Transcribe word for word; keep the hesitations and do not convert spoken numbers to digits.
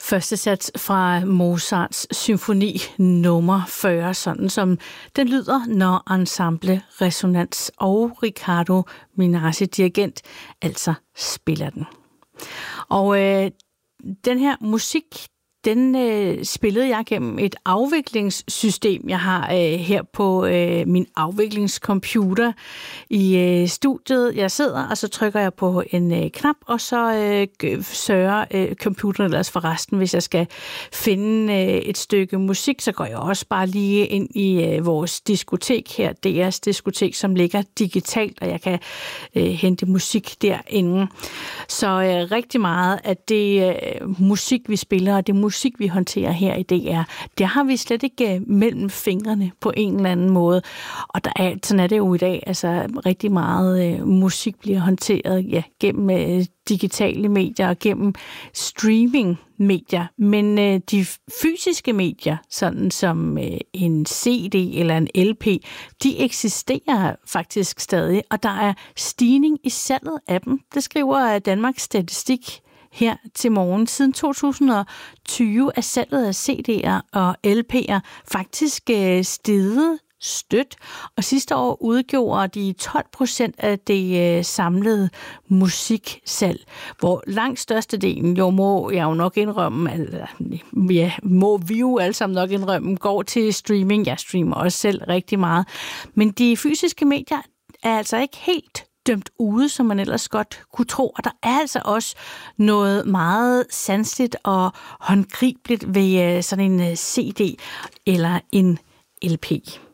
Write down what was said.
Første sats fra Mozarts symfoni nummer fyrre, sådan som den lyder, når Ensemble Resonans og Riccardo Minasi, dirigent, altså spiller den. Og øh, den her musik, den øh, spillede jeg gennem et afviklingssystem, jeg har øh, her på øh, min afviklingscomputer i øh, studiet. Jeg sidder, og så trykker jeg på en øh, knap, og så øh, sørger øh, computeren ellers for resten. Hvis jeg skal finde øh, et stykke musik, så går jeg også bare lige ind i øh, vores diskotek her, D R's diskotek, som ligger digitalt, og jeg kan øh, hente musik derinde. Så øh, rigtig meget af det øh, musik, vi spiller, og det musik, musik, vi håndterer her i D R, det har vi slet ikke mellem fingrene på en eller anden måde. Og der er, sådan er det jo i dag, altså rigtig meget øh, musik bliver håndteret ja, gennem øh, digitale medier og gennem streaming-medier. Men øh, de fysiske medier, sådan som øh, en C D eller en L P, de eksisterer faktisk stadig, og der er stigning i salget af dem. Det skriver Danmarks Statistik her til morgen. Siden to tusind og tyve er salget af C D'er og L P'er faktisk steget stødt, og sidste år udgjorde de tolv procent af det samlede musiksalg, hvor langt størstedelen, jo må jeg jo nok indrømme, altså, ja, må vi jo alle sammen nok indrømme, går til streaming. Jeg streamer også selv rigtig meget, men de fysiske medier er altså ikke helt dømt ude, som man ellers godt kunne tro. Og der er altså også noget meget sanseligt og håndgribeligt ved sådan en C D eller en L P.